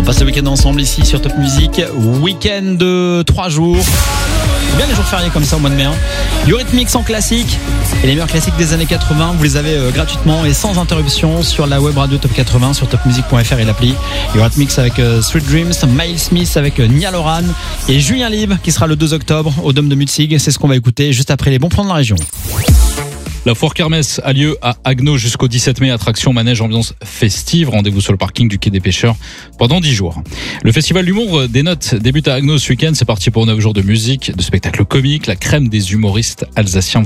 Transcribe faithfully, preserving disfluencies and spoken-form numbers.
passe le week-end ensemble ici sur Top Music. Week-end de trois jours. C'est bien les jours fériés comme ça au mois de mai. Hein. Eurythmics en classique. Et les meilleurs classiques des années quatre-vingts, vous les avez euh, gratuitement et sans interruption sur la web radio Top quatre-vingts, sur top music point f r et l'appli. Eurythmics avec euh, Sweet Dreams, Miles Smith avec euh, Nia Loran et Julien Lib qui sera le deux octobre au Dôme de Mutzig. C'est ce qu'on va écouter juste après les bons plans de la région. La foire kermesse a lieu à Agno jusqu'au dix-sept mai. Attraction, manège, ambiance festive. Rendez-vous sur le parking du Quai des Pêcheurs pendant dix jours. Le festival d'humour des Notes débute à Agno ce week-end. C'est parti pour neuf jours de musique, de spectacles comiques. La crème des humoristes alsaciens